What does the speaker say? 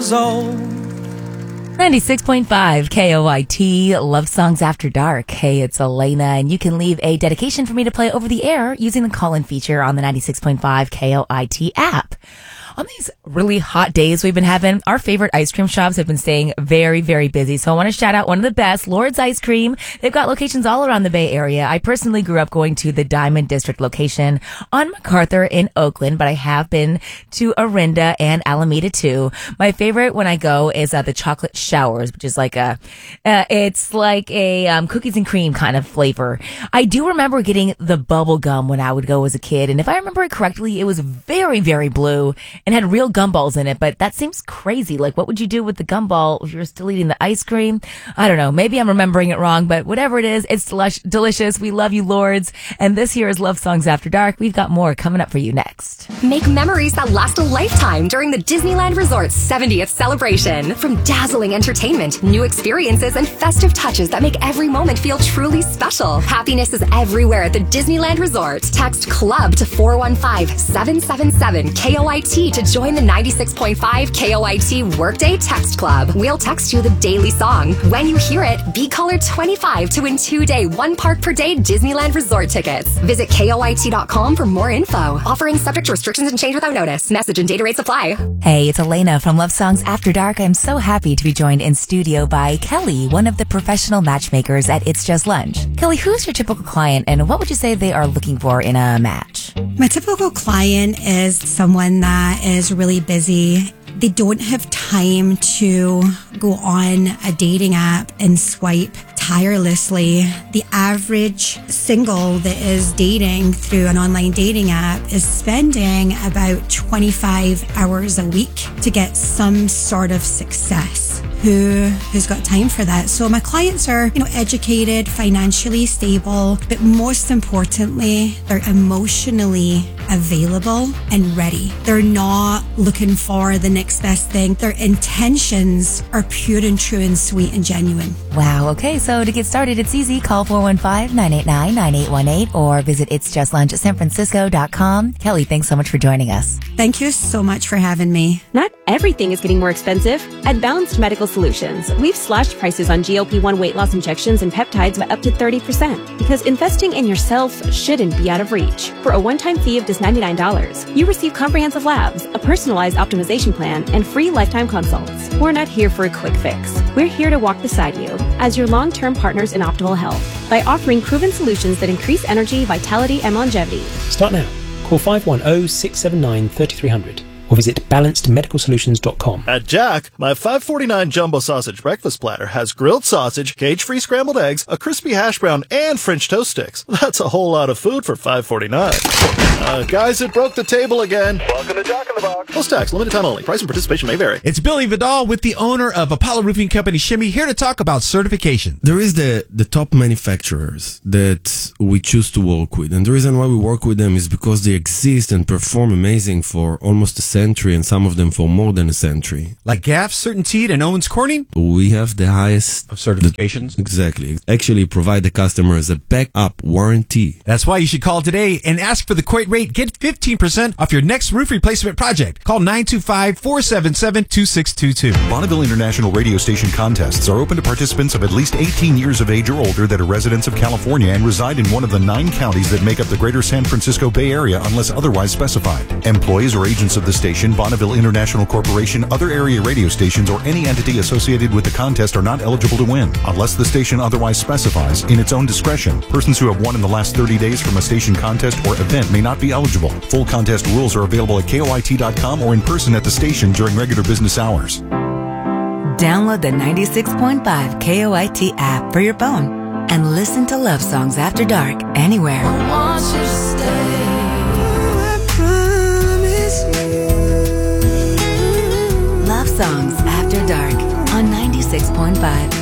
years old. 96.5 KOIT, Love Songs After Dark. Hey, it's Elena, and you can leave a dedication for me to play over the air using the call-in feature on the 96.5 KOIT app. On these really hot days we've been having, our favorite ice cream shops have been staying very, very busy. So I want to shout out one of the best, Lord's Ice Cream. They've got locations all around the Bay Area. I personally grew up going to the Diamond District location on MacArthur in Oakland, but I have been to Orinda and Alameda too. My favorite when I go is the chocolate showers, which is like it's like a cookies and cream kind of flavor. I do remember getting the bubble gum when I would go as a kid, and if I remember it correctly, it was very, very blue and had real gumballs in it, but that seems crazy. Like, what would you do with the gumball if you're still eating the ice cream? I don't know. Maybe I'm remembering it wrong, but whatever it is, it's delicious. We love you, Lords. And this here is Love Songs After Dark. We've got more coming up for you next. Make memories that last a lifetime during the Disneyland Resort's 70th celebration. From dazzling entertainment, new experiences, and festive touches that make every moment feel truly special. Happiness is everywhere at the Disneyland Resort. Text CLUB to 415-777-KOIT to join the 96.5 KOIT Workday Text Club. We'll text you the daily song. When you hear it, be caller 25 to win 2-day, 1 park per day Disneyland Resort tickets. Visit KOIT.com for more info. Offering subject to restrictions and change without notice. Message and data rates apply. Hey, it's Elena from Love Songs After Dark. I'm so happy to be joined in studio by Kelly, one of the professional matchmakers at It's Just Lunch. Kelly, who's your typical client, and what would you say they are looking for in a match? My typical client is someone that is really busy. They don't have time to go on a dating app and swipe tirelessly. The average single that is dating through an online dating app is spending about 25 hours a week to get some sort of success. Who's got time for that? So my clients are, educated, financially stable, but most importantly, they're emotionally available and ready. They're not looking for the next best thing. Their intentions are pure and true and sweet and genuine. Wow. Okay. So to get started, it's easy. Call 415-989-9818 or visit itsjustlunchsanfrancisco.com. Kelly, thanks so much for joining us. Thank you so much for having me. Not everything is getting more expensive. At Balanced Medical Solutions, we've slashed prices on GLP-1 weight loss injections and peptides by up to 30% because investing in yourself shouldn't be out of reach. For a one-time fee of just $99, you receive comprehensive labs, a personalized optimization plan, and free lifetime consults. We're not here for a quick fix. We're here to walk beside you as your long-term partners in optimal health by offering proven solutions that increase energy, vitality, and longevity. Start now. Call 510-679-3300 or visit balancedmedicalsolutions.com. At Jack, my $5.49 jumbo sausage breakfast platter has grilled sausage, cage-free scrambled eggs, a crispy hash brown, and French toast sticks. That's a whole lot of food for $5.49. Guys, it broke the table again. Welcome to Jack in the Box. Post tax, limited time only. Price and participation may vary. It's Billy Vidal with the owner of Apollo Roofing Company Shimmy here to talk about certification. There is the top manufacturers that we choose to work with, and the reason why we work with them is because they exist and perform amazing for almost a century, and some of them for more than a century. Like Gaff, CertainTeed, and Owens Corning? We have the highest of certifications. Exactly. Actually provide the customers a backup warranty. That's why you should call today and ask for the Quote Rate. Get 15% off your next roof replacement project. Call 925-477-2622. Bonneville International radio station contests are open to participants of at least 18 years of age or older that are residents of California and reside in one of the 9 counties that make up the greater San Francisco Bay Area unless otherwise specified. Employees or agents of the station, Bonneville International Corporation, other area radio stations, or any entity associated with the contest are not eligible to win, unless the station otherwise specifies, in its own discretion. Persons who have won in the last 30 days from a station contest or event may not be eligible. Full contest rules are available at KOIT.com or in person at the station during regular business hours. Download the 96.5 KOIT app for your phone and listen to Love Songs After Dark anywhere. I want you to stay. Love Songs After Dark on 96.5